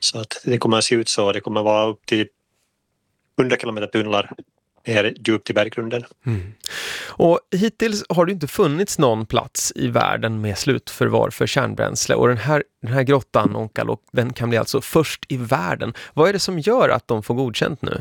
Så att det kommer att se ut så. Det kommer att vara upp till 100 kilometer tunnlar ner djupt i berggrunden. Mm. Och hittills har det inte funnits någon plats i världen med slutförvar för kärnbränsle. Och den här grottan, Onkalo, den kan bli alltså först i världen. Vad är det som gör att de får godkänt nu?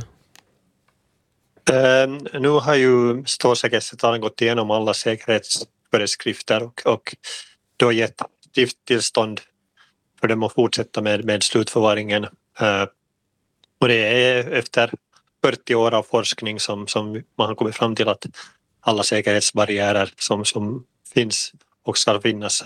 Nu har ju Strålsäkerhetscentralen gått igenom alla säkerhetsföreskrifter och då gett drifttillstånd för dem att fortsätta med slutförvaringen. Och det är efter 40 år av forskning som man har kommit fram till att alla säkerhetsbarriärer som finns och ska finnas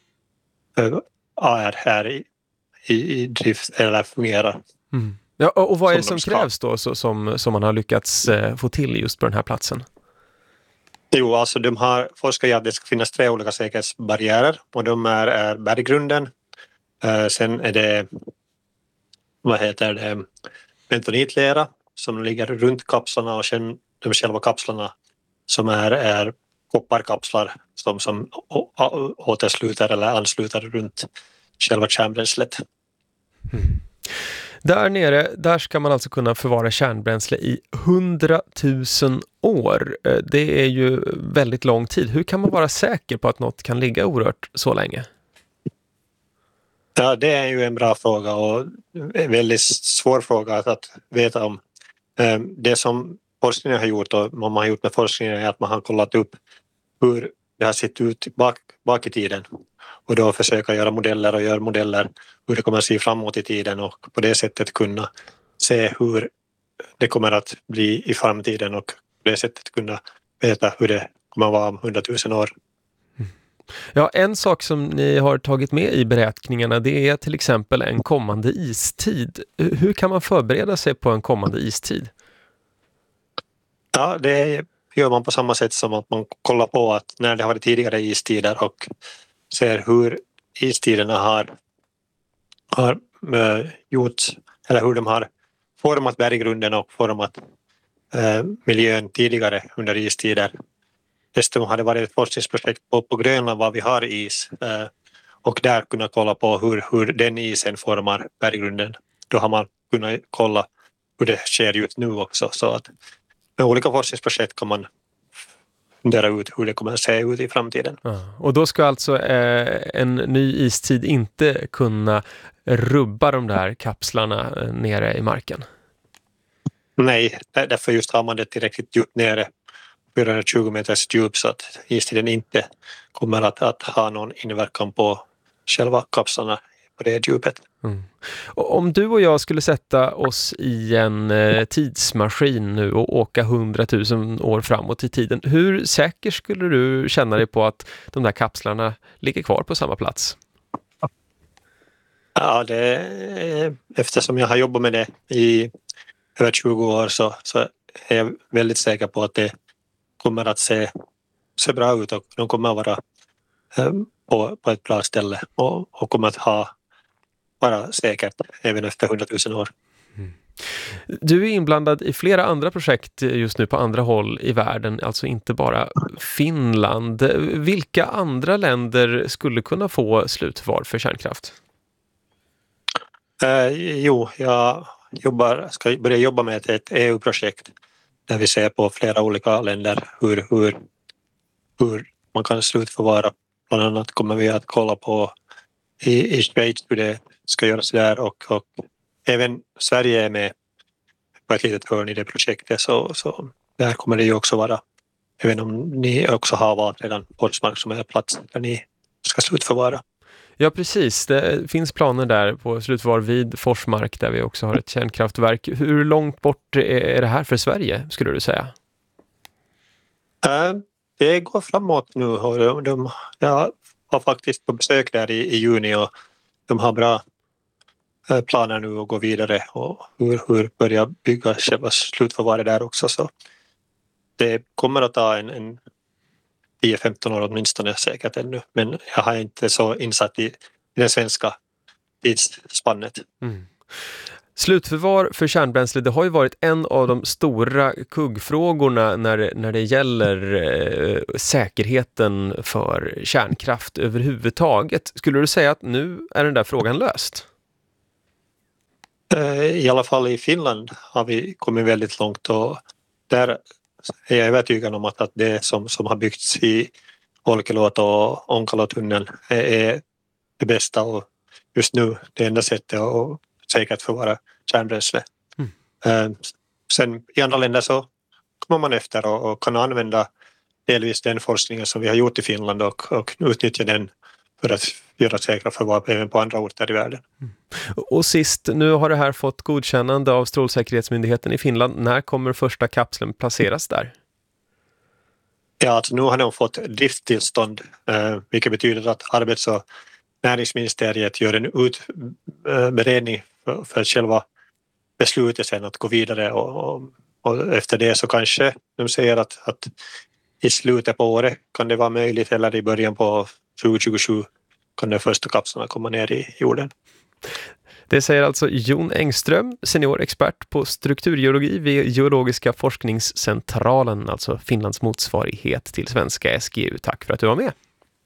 är här i drift eller fungerar. Mm. Ja, och vad är det som krävs då som man har lyckats få till just på den här platsen? Jo, alltså de har forskat i att det ska finnas 3 olika säkerhetsbarriärer och de är berggrunden. Sen är det bentonitlera som ligger runt kapslarna och sen de själva kapslarna som är kopparkapslar som återsluter eller ansluter runt själva kärnbränslet. Mm. Där nere, där ska man alltså kunna förvara kärnbränsle i 100 000 år. Det är ju väldigt lång tid. Hur kan man vara säker på att något kan ligga orört så länge? Ja, det är ju en bra fråga och en väldigt svår fråga att veta om. Det som forskningen har gjort och vad man har gjort med forskningen är att man har kollat upp hur det har sett ut bak i tiden och då försöka göra modeller hur det kommer att se framåt i tiden och på det sättet kunna se hur det kommer att bli i framtiden och på det sättet kunna veta hur det kommer att vara om 100 000 år. Ja, en sak som ni har tagit med i beräkningarna det är till exempel en kommande istid. Hur kan man förbereda sig på en kommande istid? Ja, det gör man på samma sätt som att man kollar på att när det har varit tidigare istider och ser hur istiderna har gjort eller hur de har format berggrunden och format miljön tidigare under istider. Dessutom har det varit ett forskningsprojekt på Grönland var vi har is och där kunna kolla på hur den isen formar berggrunden. Då har man kunnat kolla hur det sker just nu också. Så att med olika forskningsprojekt kan man fundera ut hur det kommer att se ut i framtiden. Ja, och då ska alltså en ny istid inte kunna rubba de där kapslarna nere i marken? Nej, därför just har man det tillräckligt djupt nere, 420 meters djup, så att istiden inte kommer att ha någon inverkan på själva kapslarna på det djupet. Mm. Och om du och jag skulle sätta oss i en tidsmaskin nu och åka 100 000 år framåt i tiden, hur säker skulle du känna dig på att de där kapslarna ligger kvar på samma plats? Ja, eftersom jag har jobbat med det i över 20 år så är jag väldigt säker på att det kommer att se bra ut och de kommer att vara på ett bra ställe och kommer att vara säkert även efter 100 000 år. Mm. Du är inblandad i flera andra projekt just nu på andra håll i världen, alltså inte bara Finland. Vilka andra länder skulle kunna få slutförvar för kärnkraft? Jag ska börja jobba med ett EU-projekt där vi ser på flera olika länder hur man kan slutförvara. Bland annat kommer vi att kolla på i Schweiz hur det ska göras där och även Sverige är med på ett litet hörn i det projektet så där kommer det ju också vara, även om ni också har valt redan Forsmark som är plats där ni ska slutförvara. Ja, precis. Det finns planer där på slutförvar vid Forsmark där vi också har ett kärnkraftverk. Hur långt bort är det här för Sverige, skulle du säga? Det går framåt nu. Jag var faktiskt på besök där i juni och de har bra planer nu att gå vidare och hur börja bygga själva slutförvaret där också. Så det kommer att ta en 10-15 år åtminstone säkert ännu. Men jag har inte så insatt i det svenska tidsspannet. Mm. Slutförvar för kärnbränsle, det har ju varit en av de stora kuggfrågorna när det gäller säkerheten för kärnkraft överhuvudtaget. Skulle du säga att nu är den där frågan löst? I alla fall i Finland har vi kommit väldigt långt, och där är jag övertygad om att det som har byggts i Olkiluoto och Onkalotunneln är det bästa, och just nu det enda sättet att säkert förvara kärnbränsle. Sen i andra länder så kommer man efter och kan använda delvis den forskningen som vi har gjort i Finland och utnyttja den för att göra säkra förvar även på andra orter i världen. Och sist, nu har det här fått godkännande av Strålsäkerhetsmyndigheten i Finland. När kommer första kapseln placeras där? Ja, alltså nu har de fått drifttillstånd, vilket betyder att arbets- och näringsministeriet gör en beredning för själva beslutet sen att gå vidare, och efter det så kanske de säger att i slutet på året kan det vara möjligt, eller i början på 2027 kan de första kapslarna komma ner i jorden. Det säger alltså Jon Engström, seniorexpert på strukturgeologi vid Geologiska forskningscentralen, alltså Finlands motsvarighet till svenska SGU. Tack för att du var med.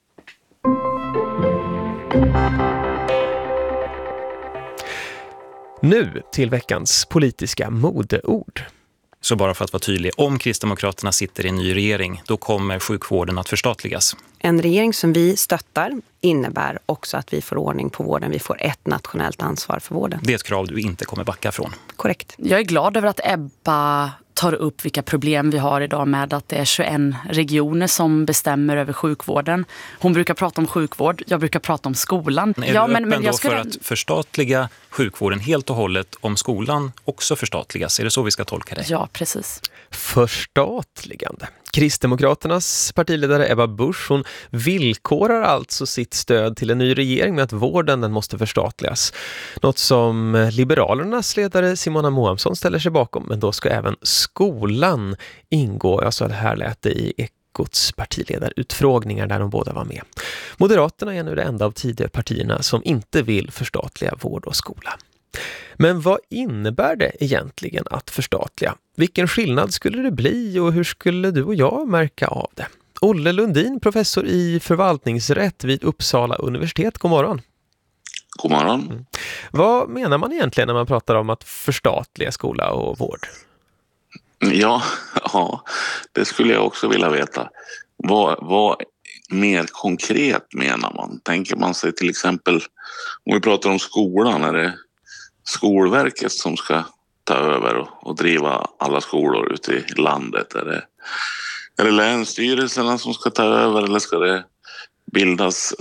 Nu till veckans politiska modeord. Så bara för att vara tydlig, om Kristdemokraterna sitter i en ny regering, då kommer sjukvården att förstatligas. En regering som vi stöttar innebär också att vi får ordning på vården. Vi får ett nationellt ansvar för vården. Det är ett krav du inte kommer backa från. Korrekt. Jag är glad över att Ebba tar upp vilka problem vi har idag med att det är 21 regioner som bestämmer över sjukvården. Hon brukar prata om sjukvård, jag brukar prata om skolan. Är du öppen då för att förstatliga sjukvården helt och hållet om skolan också förstatligas? Är det så vi ska tolka det? Ja, precis. Förstatligande. Kristdemokraternas partiledare Ebba Busch, hon villkorar alltså sitt stöd till en ny regering med att vården den måste förstatligas. Något som Liberalernas ledare Simona Moamsson ställer sig bakom, men då ska även skolan ingå. Jag sa det här lät det i Ekots partiledarutfrågningar där de båda var med. Moderaterna är nu det enda av Tidöpartierna som inte vill förstatliga vård och skola. Men vad innebär det egentligen att förstatliga? Vilken skillnad skulle det bli och hur skulle du och jag märka av det? Olle Lundin, professor i förvaltningsrätt vid Uppsala universitet. God morgon. God morgon. Vad menar man egentligen när man pratar om att förstatliga skola och vård? Ja, det skulle jag också vilja veta. Vad mer konkret menar man? Tänker man sig till exempel, om vi pratar om skolan, är det Skolverket som ska ta över och driva alla skolor ute i landet? Är det länsstyrelserna som ska ta över, eller ska det bildas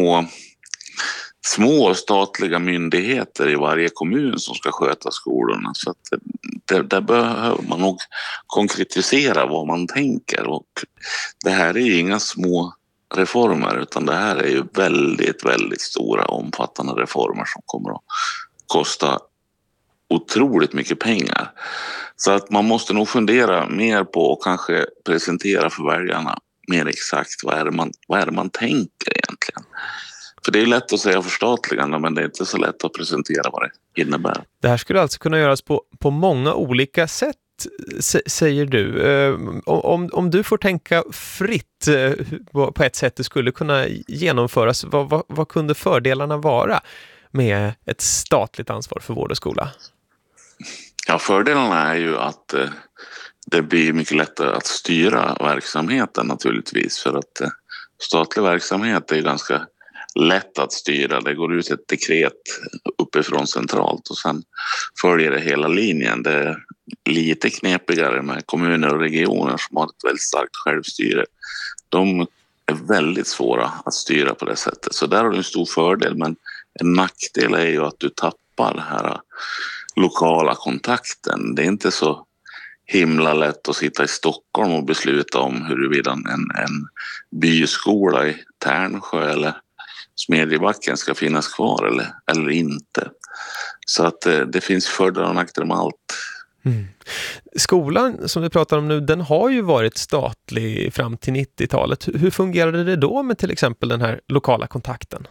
små statliga myndigheter i varje kommun som ska sköta skolorna? Så att där behöver man nog konkretisera vad man tänker, och det här är ju inga små reformer, utan det här är ju väldigt, väldigt stora omfattande reformer som kommer att kosta otroligt mycket pengar. Så att man måste nog fundera mer på och kanske presentera för väljarna mer exakt vad är det man tänker egentligen. För det är lätt att säga förstatligande, men det är inte så lätt att presentera vad det innebär. Det här skulle alltså kunna göras på många olika sätt, säger du. Om du får tänka fritt på ett sätt det skulle kunna genomföras, vad kunde fördelarna vara med ett statligt ansvar för vård och skola? Ja, fördelarna är ju att det blir mycket lättare att styra verksamheten naturligtvis, för att statlig verksamhet är ganska lätt att styra. Det går ut ett dekret uppifrån centralt och sen följer det hela linjen. Det är lite knepigare med kommuner och regioner som har ett väldigt starkt självstyre. De är väldigt svåra att styra på det sättet. Så där har du en stor fördel, men en nackdel är ju att du tappar den här lokala kontakten. Det är inte så himla lätt att sitta i Stockholm och besluta om huruvida en byskola i Tärnsjö eller Smedjebacken ska finnas kvar eller inte. Så att det finns fördelar och nackdelar med allt. Mm. Skolan som vi pratar om nu, den har ju varit statlig fram till 90-talet. Hur fungerade det då med till exempel den här lokala kontakten?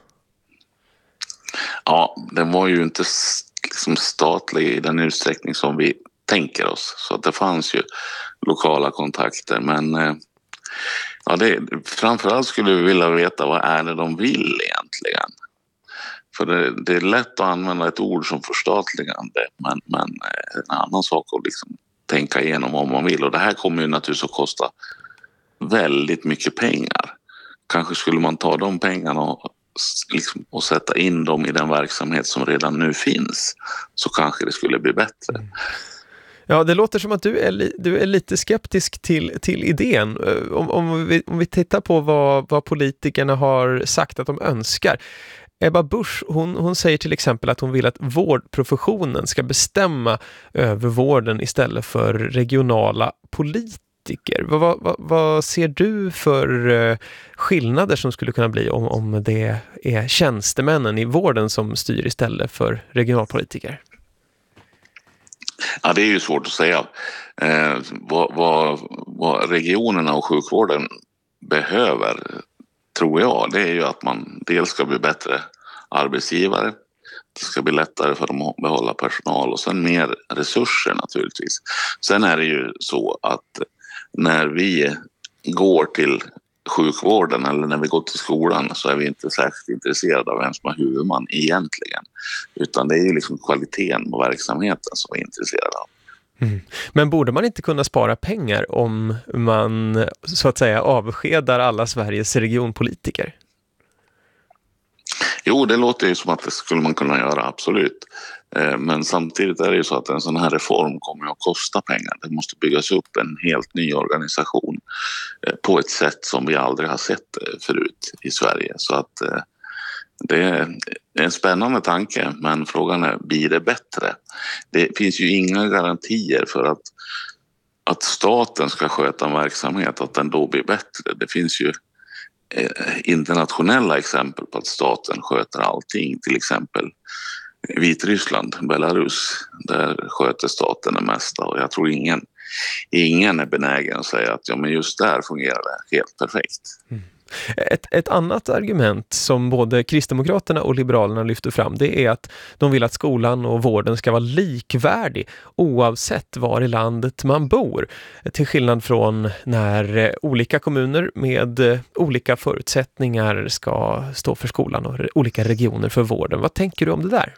Ja, den var ju inte liksom statlig i den utsträckning som vi tänker oss. Så att det fanns ju lokala kontakter, men framförallt skulle vi vilja veta vad är det de vill egentligen. För det är lätt att använda ett ord som förstatligande, men en annan sak att liksom tänka igenom om man vill. Och det här kommer ju naturligtvis att kosta väldigt mycket pengar. Kanske skulle man ta de pengarna och sätta in dem i den verksamhet som redan nu finns, så kanske det skulle bli bättre. Ja, det låter som att du är lite skeptisk till idén. Om vi tittar på vad politikerna har sagt att de önskar. Ebba Busch, hon säger till exempel att hon vill att vårdprofessionen ska bestämma över vården istället för regionala politiker. Vad ser du för skillnader som skulle kunna bli om det är tjänstemännen i vården som styr istället för regionalpolitiker? Ja, det är ju svårt att säga. Vad regionerna och sjukvården behöver, tror jag, det är ju att man dels ska bli bättre arbetsgivare. Det ska bli lättare för dem att behålla personal och sen mer resurser naturligtvis. Sen är det ju så att när vi går till sjukvården eller när vi går till skolan så är vi inte särskilt intresserade av vem som är huvudman egentligen. Utan det är ju liksom kvaliteten på verksamheten som vi är intresserade av. Mm. Men borde man inte kunna spara pengar om man så att säga avskedar alla Sveriges regionpolitiker? Jo, det låter ju som att det skulle man kunna göra, absolut. Men samtidigt är det ju så att en sån här reform kommer att kosta pengar. Det måste byggas upp en helt ny organisation på ett sätt som vi aldrig har sett förut i Sverige. Så att det är en spännande tanke, men frågan är, blir det bättre? Det finns ju inga garantier för att staten ska sköta en verksamhet, att den då blir bättre. Det finns ju internationella exempel på att staten sköter allting, till exempel Vitryssland, Belarus, där sköter staten det mesta och jag tror ingen är benägen att säga att ja, men just där fungerar det helt perfekt. Mm. Ett annat argument som både Kristdemokraterna och Liberalerna lyfter fram, det är att de vill att skolan och vården ska vara likvärdig oavsett var i landet man bor. Till skillnad från när olika kommuner med olika förutsättningar ska stå för skolan och olika regioner för vården. Vad tänker du om det där?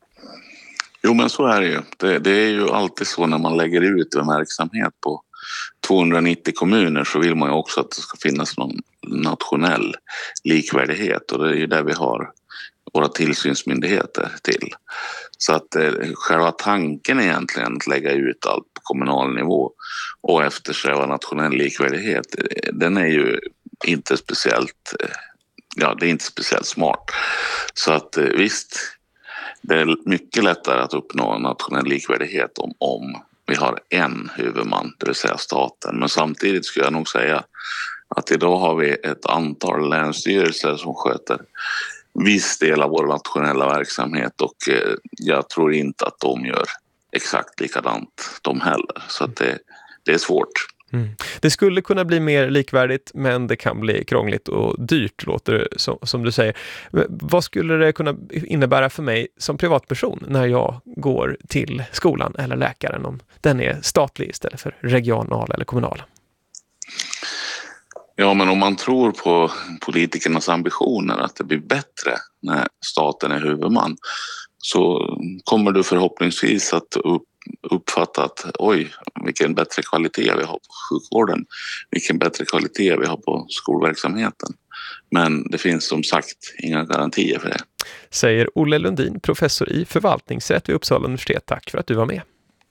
Jo, men så är det ju. Det är ju alltid så när man lägger ut en verksamhet på 290 kommuner så vill man ju också att det ska finnas någon nationell likvärdighet och det är ju där vi har våra tillsynsmyndigheter till. Så att själva tanken är egentligen att lägga ut allt på kommunal nivå och eftersträva nationell likvärdighet, den är ju inte speciellt, det är inte speciellt smart. Så att visst, det är mycket lättare att uppnå nationell likvärdighet om vi har en huvudman, det vill säga staten. Men samtidigt skulle jag nog säga att idag har vi ett antal länsstyrelser som sköter viss del av vår nationella verksamhet och jag tror inte att de gör exakt likadant de heller. Så att det är svårt. Mm. Det skulle kunna bli mer likvärdigt, men det kan bli krångligt och dyrt, låter det som du säger. Vad skulle det kunna innebära för mig som privatperson när jag går till skolan eller läkaren, om den är statlig istället för regional eller kommunal? Ja, men om man tror på politikernas ambitioner att det blir bättre när staten är huvudman så kommer du förhoppningsvis att uppfatta att oj, vilken bättre kvalitet vi har på sjukvården, vilken bättre kvalitet vi har på skolverksamheten. Men det finns som sagt inga garantier för det. Säger Olle Lundin, professor i förvaltningsrätt vid Uppsala universitet. Tack för att du var med.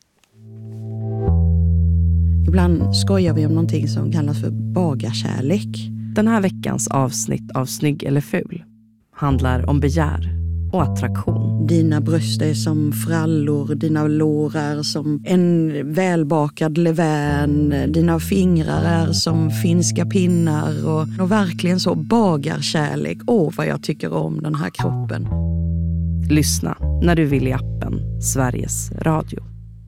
Ibland skojar vi om någonting som kallas för bagarkärlek. Den här veckans avsnitt av Snygg eller ful handlar om begär och attraktion. Dina bröst är som frallor, dina lårar som en välbakad levän, dina fingrar är som finska pinnar och verkligen så bagarkärlek. Åh, vad jag tycker om den här kroppen. Lyssna när du vill i appen Sveriges Radio.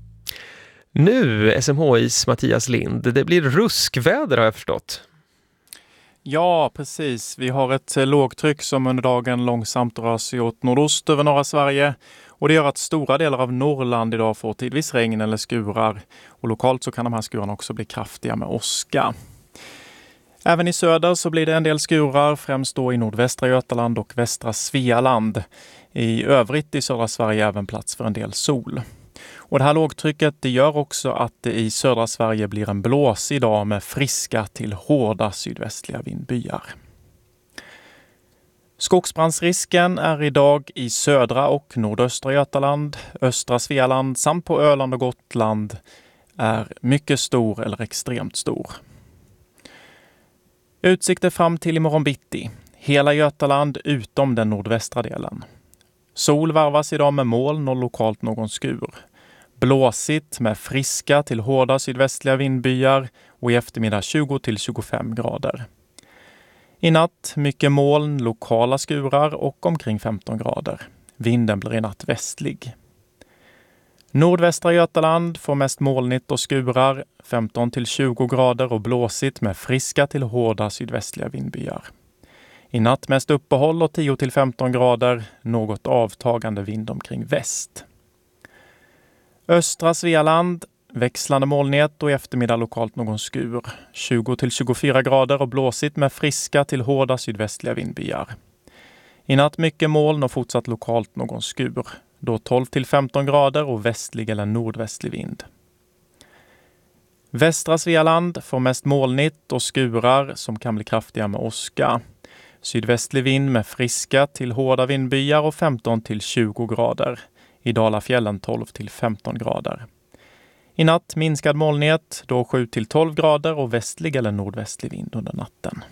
Nu SMHIs Mattias Lind, det blir ruskväder har jag förstått. Ja, precis. Vi har ett lågtryck som under dagen långsamt rör sig åt nordost över norra Sverige. Och det gör att stora delar av Norrland idag får tidvis regn eller skurar. Och lokalt så kan de här skurarna också bli kraftiga med åska. Även i söder så blir det en del skurar, främst då i nordvästra Götaland och västra Svealand. I övrigt i södra Sverige även plats för en del sol. Och det här lågtrycket det gör också att det i södra Sverige blir en blåsig dag med friska till hårda sydvästliga vindbyar. Skogsbrandsrisken är idag i södra och nordöstra Götaland, östra Svealand samt på Öland och Gotland är mycket stor eller extremt stor. Utsikter fram till imorgon bitti. Hela Götaland utom den nordvästra delen. Sol varvas idag med moln och lokalt någon skur. Blåsigt med friska till hårda sydvästliga vindbyar och i eftermiddag 20-25 grader. I natt mycket moln, lokala skurar och omkring 15 grader. Vinden blir i natt västlig. Nordvästra Götaland får mest molnigt och skurar, 15-20 grader och blåsigt med friska till hårda sydvästliga vindbyar. I natt mest uppehåll och 10-15 grader, något avtagande vind omkring väst. Östra Svealand, växlande molnighet och i eftermiddag lokalt någon skur. 20-24 grader och blåsigt med friska till hårda sydvästliga vindbyar. I natt mycket moln och fortsatt lokalt någon skur. Då 12-15 grader och västlig eller nordvästlig vind. Västra Svealand får mest molnigt och skurar som kan bli kraftiga med åska. Sydvästlig vind med friska till hårda vindbyar och 15-20 grader. I Dalafjällen 12-15 grader. I natt minskad molnighet, då 7-12 grader och västlig eller nordvästlig vind under natten.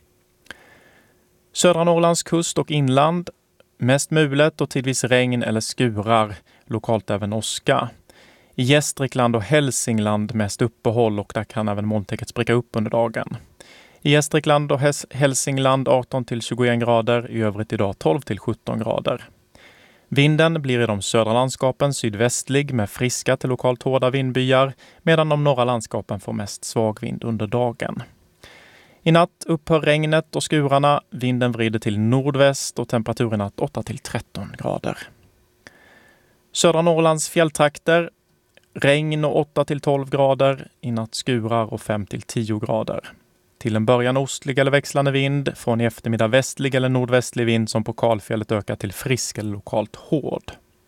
Södra Norrlands kust och inland, mest mulet och tidvis regn eller skurar, lokalt även åska. I Gästrikland och Hälsingland mest uppehåll och där kan även molntäcket spricka upp under dagen. I Gästrikland och Hälsingland 18-21 grader, i övrigt idag 12-17 grader. Vinden blir i de södra landskapen sydvästlig med friska till lokalt hårda vindbyar, medan de norra landskapen får mest svag vind under dagen. I natt upphör regnet och skurarna, vinden vrider till nordväst och temperaturen natt 8-13 grader. Södra Norrlands fjälltrakter, regn och 8-12 grader, i natt skurar och 5-10 grader. Till en början ostlig eller växlande vind, från i eftermiddag västlig eller nordvästlig vind som på kalfjället ökar till frisk eller lokalt hård.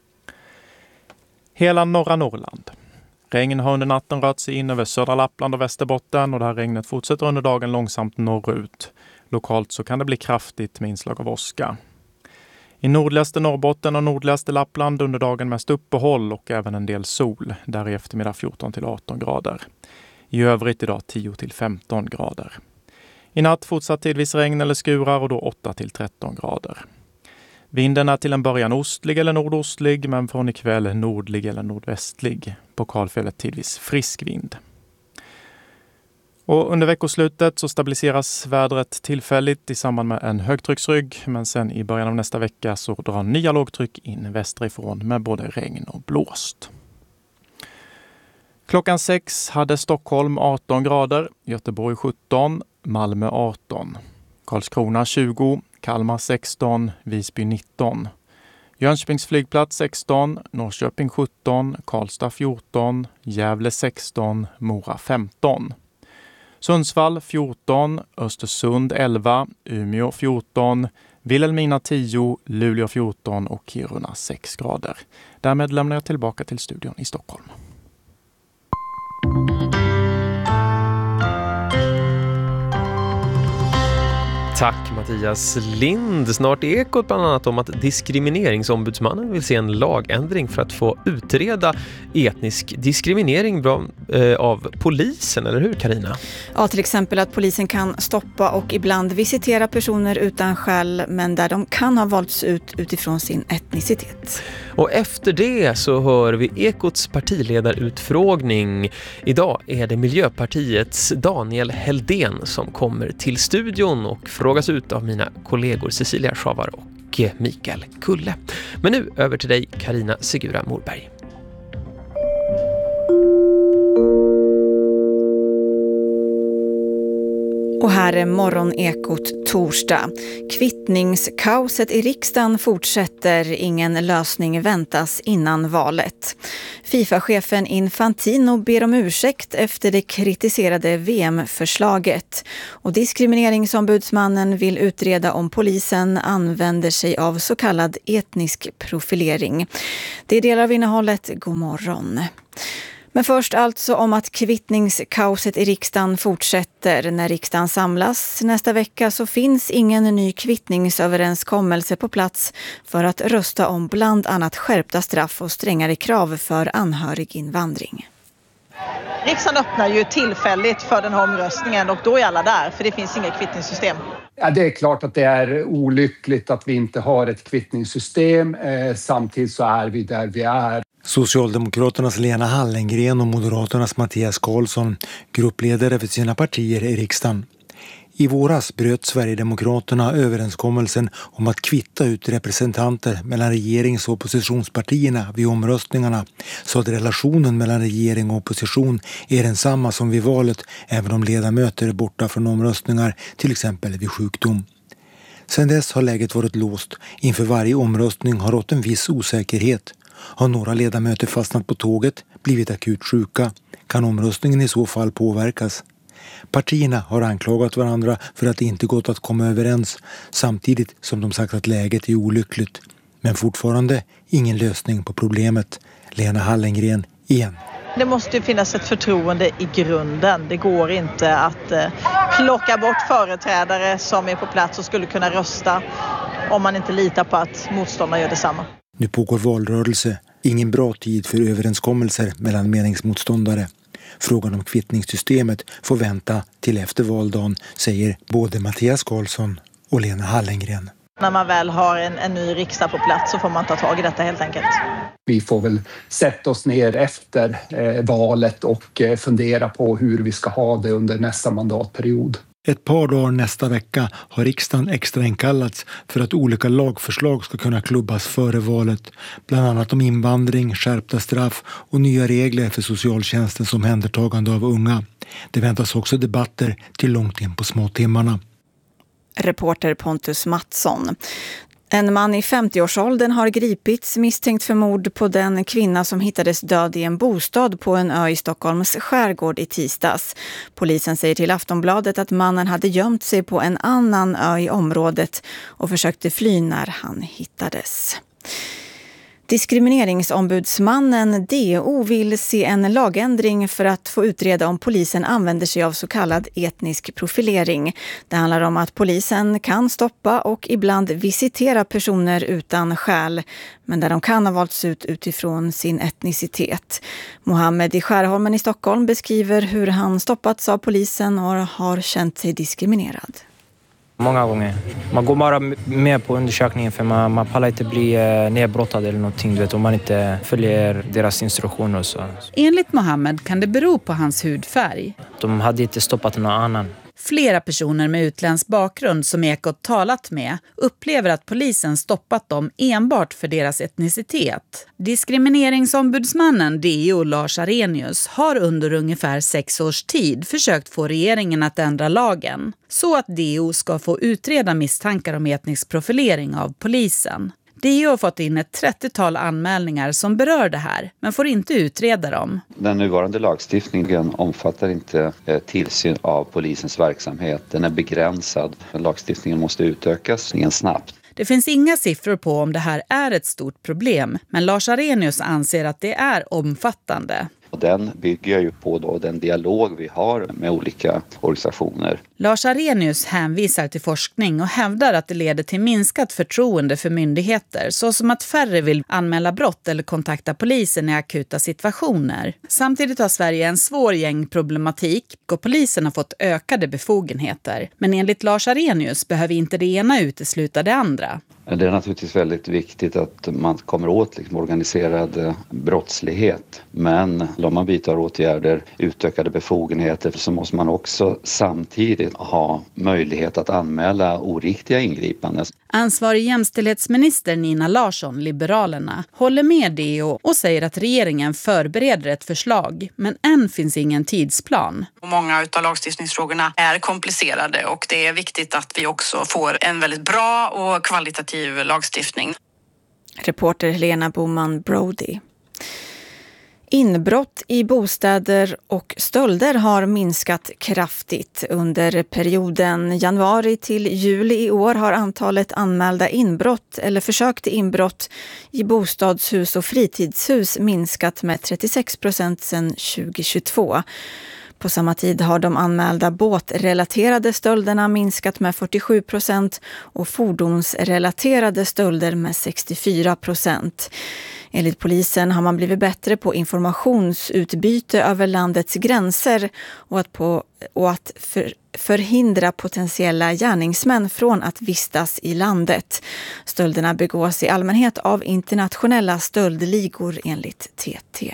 Hela norra Norrland. Regn har under natten rört sig in över södra Lappland och Västerbotten och det här regnet fortsätter under dagen långsamt norrut. Lokalt så kan det bli kraftigt med inslag av åska. I nordligaste Norrbotten och nordligaste Lappland under dagen mest uppehåll och även en del sol, där i eftermiddag 14-18 grader. I övrigt idag 10-15 grader. I natt fortsatt tidvis regn eller skurar och då 8-13 grader. Vinden är till en början ostlig eller nordostlig men från ikväll nordlig eller nordvästlig. På kalfjället tidvis frisk vind. Och under veckoslutet så stabiliseras vädret tillfälligt i samband med en högtrycksrygg, men sen i början av nästa vecka så drar nya lågtryck in västerifrån med både regn och blåst. Klockan 6 hade Stockholm 18 grader, Göteborg 17, Malmö 18, Karlskrona 20, Kalmar 16, Visby 19, Jönköpings flygplats 16, Norrköping 17, Karlstad 14, Gävle 16, Mora 15. Sundsvall 14, Östersund 11, Umeå 14, Vilhelmina 10, Luleå 14 och Kiruna 6 grader. Därmed lämnar jag tillbaka till studion i Stockholm. Tack Mattias Lind. Snart är Ekot bland annat om att diskrimineringsombudsmannen vill se en lagändring för att få utreda etnisk diskriminering av polisen, eller hur Carina? Ja, till exempel att polisen kan stoppa och ibland visitera personer utan skäl, men där de kan ha valts ut utifrån sin etnicitet. Och efter det så hör vi Ekots partiledarutfrågning. Idag är det Miljöpartiets Daniel Heldén som kommer till studion och frågas ut av mina kollegor Cecilia Schavar och Mikael Kulle. Men nu över till dig Carina Sigura Morberg. Och här är Morgonekot torsdag. Kvittningskaoset i riksdagen fortsätter. Ingen lösning väntas innan valet. FIFA-chefen Infantino ber om ursäkt efter det kritiserade VM-förslaget. Och diskrimineringsombudsmannen vill utreda om polisen använder sig av så kallad etnisk profilering. Det är delar av innehållet. God morgon. Men först alltså om att kvittningskaoset i riksdagen fortsätter. När riksdagen samlas nästa vecka så finns ingen ny kvittningsöverenskommelse på plats för att rösta om bland annat skärpta straff och strängare krav för anhöriginvandring. Riksdagen öppnar ju tillfälligt för den här omröstningen och då är alla där för det finns inget kvittningssystem. Ja, det är klart att det är olyckligt att vi inte har ett kvittningssystem. Samtidigt så är vi där vi är. Socialdemokraternas Lena Hallengren och Moderaternas Mattias Karlsson, gruppledare för sina partier i riksdagen. I våras bröt Sverigedemokraterna överenskommelsen om att kvitta ut representanter mellan regerings- och oppositionspartierna vid omröstningarna så att relationen mellan regering och opposition är densamma som vid valet även om ledamöter är borta från omröstningar, till exempel vid sjukdom. Sedan dess har läget varit låst. Inför varje omröstning har rått en viss osäkerhet. Har några ledamöter fastnat på tåget, blivit akut sjuka? Kan omröstningen i så fall påverkas? Partierna har anklagat varandra för att det inte gått att komma överens samtidigt som de sagt att läget är olyckligt. Men fortfarande ingen lösning på problemet. Lena Hallengren igen. Det måste ju finnas ett förtroende i grunden. Det går inte att plocka bort företrädare som är på plats och skulle kunna rösta om man inte litar på att motståndarna gör detsamma. Nu pågår valrörelse. Ingen bra tid för överenskommelser mellan meningsmotståndare. Frågan om kvittningssystemet får vänta till efter valdagen, säger både Mattias Karlsson och Lena Hallengren. När man väl har en ny riksdag på plats så får man ta tag i detta helt enkelt. Vi får väl sätta oss ner efter valet och fundera på hur vi ska ha det under nästa mandatperiod. Ett par dagar nästa vecka har riksdagen extra inkallats för att olika lagförslag ska kunna klubbas före valet. Bland annat om invandring, skärpta straff och nya regler för socialtjänstens omhändertagande av unga. Det väntas också debatter till långt in på småtimmarna. Reporter Pontus Mattsson. En man i 50-årsåldern har gripits misstänkt för mord på den kvinna som hittades död i en bostad på en ö i Stockholms skärgård i tisdags. Polisen säger till Aftonbladet att mannen hade gömt sig på en annan ö i området och försökte fly när han hittades. Diskrimineringsombudsmannen DO vill se en lagändring för att få utreda om polisen använder sig av så kallad etnisk profilering. Det handlar om att polisen kan stoppa och ibland visitera personer utan skäl, men där de kan ha valts ut utifrån sin etnicitet. Mohammed i Skärholmen i Stockholm beskriver hur han stoppats av polisen och har känt sig diskriminerad. Många gånger. Man går bara med på undersökningen för man pallar inte bli nedbrottad eller någonting, du vet, om man inte följer deras instruktioner och så. Enligt Mohammed kan det bero på hans hudfärg. De hade inte stoppat någon annan. Flera personer med utländsk bakgrund som Ekot talat med upplever att polisen stoppat dem enbart för deras etnicitet. Diskrimineringsombudsmannen DO Lars Arrhenius har under ungefär 6 års tid försökt få regeringen att ändra lagen så att DO ska få utreda misstankar om etnisk profilering av polisen. DO har fått in ett 30-tal anmälningar som berör det här, men får inte utreda dem. Den nuvarande lagstiftningen omfattar inte tillsyn av polisens verksamhet. Den är begränsad. Lagstiftningen måste utökas snabbt. Det finns inga siffror på om det här är ett stort problem, men Lars Arrhenius anser att det är omfattande. Och den bygger ju på då den dialog vi har med olika organisationer. Lars Arrhenius hänvisar till forskning och hävdar att det leder till minskat förtroende för myndigheter, såsom att färre vill anmäla brott eller kontakta polisen i akuta situationer. Samtidigt har Sverige en svår gängproblematik och polisen har fått ökade befogenheter. Men enligt Lars Arrhenius behöver inte det ena utesluta det andra. Det är naturligtvis väldigt viktigt att man kommer åt organiserad brottslighet. Men om man vidtar åtgärder, utökade befogenheter, så måste man också samtidigt ha möjlighet att anmäla oriktiga ingripanden. Ansvarig jämställdhetsminister Nina Larsson, Liberalerna, håller med DO och säger att regeringen förbereder ett förslag, men än finns ingen tidsplan. Många av lagstiftningsfrågorna är komplicerade och det är viktigt att vi också får en väldigt bra och kvalitativ lagstiftning. Reporter Helena Boman Brody. Inbrott i bostäder och stölder har minskat kraftigt. Under perioden januari till juli i år har antalet anmälda inbrott eller försök till inbrott i bostadshus och fritidshus minskat med 36% sedan 2022. På samma tid har de anmälda båtrelaterade stölderna minskat med 47% och fordonsrelaterade stölder med 64%. Enligt polisen har man blivit bättre på informationsutbyte över landets gränser och att förhindra potentiella gärningsmän från att vistas i landet. Stölderna begås i allmänhet av internationella stöldligor enligt TT.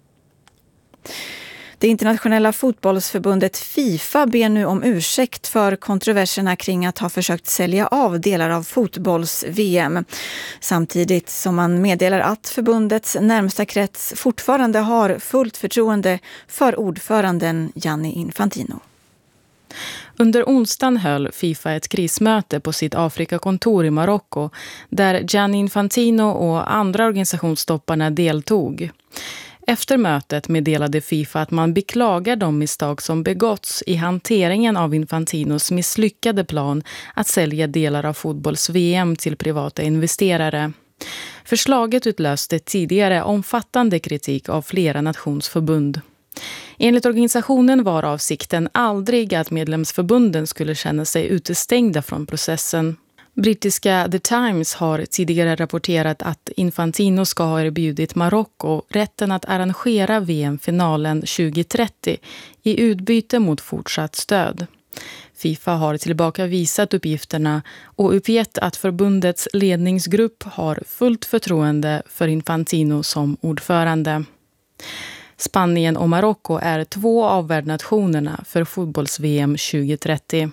Det internationella fotbollsförbundet FIFA ber nu om ursäkt för kontroverserna kring att ha försökt sälja av delar av fotbolls-VM. Samtidigt som man meddelar att förbundets närmsta krets fortfarande har fullt förtroende för ordföranden Gianni Infantino. Under onsdagen höll FIFA ett krismöte på sitt Afrikakontor i Marocko där Gianni Infantino och andra organisationstopparna deltog. Efter mötet meddelade FIFA att man beklagar de misstag som begåtts i hanteringen av Infantinos misslyckade plan att sälja delar av fotbolls-VM till privata investerare. Förslaget utlöste tidigare omfattande kritik av flera nationsförbund. Enligt organisationen var avsikten aldrig att medlemsförbunden skulle känna sig utestängda från processen. Brittiska The Times har tidigare rapporterat att Infantino ska ha erbjudit Marocko rätten att arrangera VM-finalen 2030 i utbyte mot fortsatt stöd. FIFA har tillbakavisat uppgifterna och uppgett att förbundets ledningsgrupp har fullt förtroende för Infantino som ordförande. Spanien och Marocko är 2 av värdnationerna för fotbolls-VM 2030.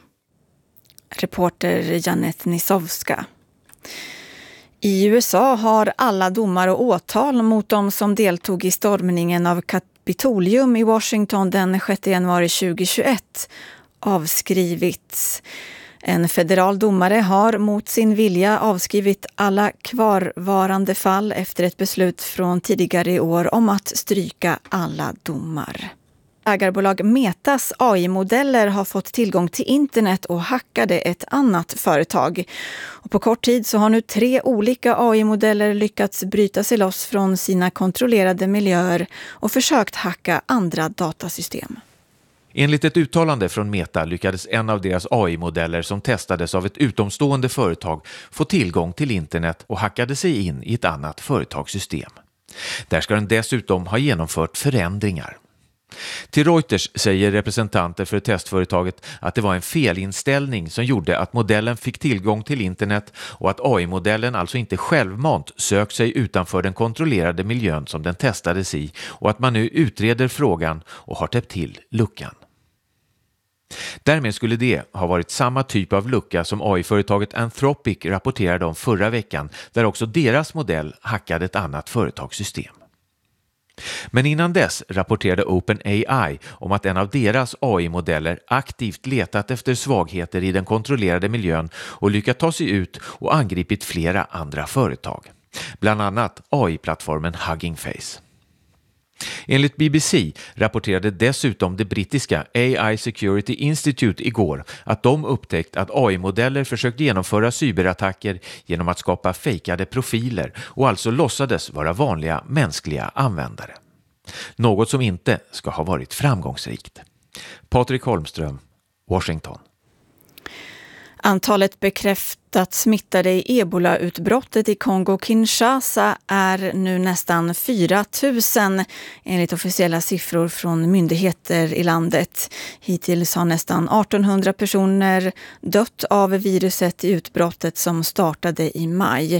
Reporter Janet Nisovska. I USA har alla domar och åtal mot de som deltog i stormningen av Kapitolium i Washington den 6 januari 2021 avskrivits. En federal domare har mot sin vilja avskrivit alla kvarvarande fall efter ett beslut från tidigare i år om att stryka alla domar. Ägarbolag Metas AI-modeller har fått tillgång till internet och hackade ett annat företag. Och på kort tid så har nu 3 olika AI-modeller lyckats bryta sig loss från sina kontrollerade miljöer och försökt hacka andra datasystem. Enligt ett uttalande från Meta lyckades en av deras AI-modeller som testades av ett utomstående företag få tillgång till internet och hackade sig in i ett annat företagssystem. Där ska den dessutom ha genomfört förändringar. Till Reuters säger representanter för testföretaget att det var en felinställning som gjorde att modellen fick tillgång till internet och att AI-modellen alltså inte självmant sökt sig utanför den kontrollerade miljön som den testades i och att man nu utreder frågan och har täppt till luckan. Därmed skulle det ha varit samma typ av lucka som AI-företaget Anthropic rapporterade om förra veckan där också deras modell hackade ett annat företagssystem. Men innan dess rapporterade OpenAI om att en av deras AI-modeller aktivt letat efter svagheter i den kontrollerade miljön och lyckats ta sig ut och angripit flera andra företag. Bland annat AI-plattformen Hugging Face. Enligt BBC rapporterade dessutom det brittiska AI Security Institute igår att de upptäckt att AI-modeller försökt genomföra cyberattacker genom att skapa fejkade profiler och alltså låtsades vara vanliga mänskliga användare. Något som inte ska ha varit framgångsrikt. Patrik Holmström, Washington. Antalet bekräftat smittade i Ebola-utbrottet i Kongo-Kinshasa är nu nästan 4 000 enligt officiella siffror från myndigheter i landet. Hittills har nästan 1800 personer dött av viruset i utbrottet som startade i maj.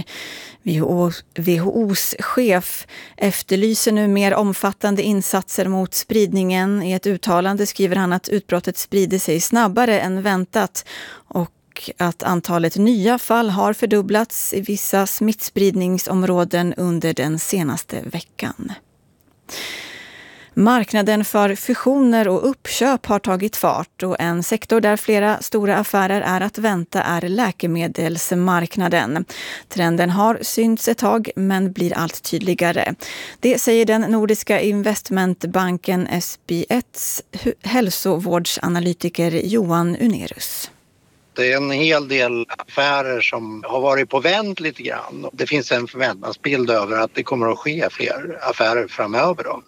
WHO:s chef efterlyser nu mer omfattande insatser mot spridningen. I ett uttalande skriver han att utbrottet sprider sig snabbare än väntat och att antalet nya fall har fördubblats i vissa smittspridningsområden under den senaste veckan. Marknaden för fusioner och uppköp har tagit fart och en sektor där flera stora affärer är att vänta är läkemedelsmarknaden. Trenden har synts ett tag men blir allt tydligare. Det säger den nordiska investmentbanken SB1s hälsovårdsanalytiker Johan Unerus. Det är en hel del affärer som har varit på vänt lite grann. Det finns en förväntansbild över att det kommer att ske fler affärer framöver då.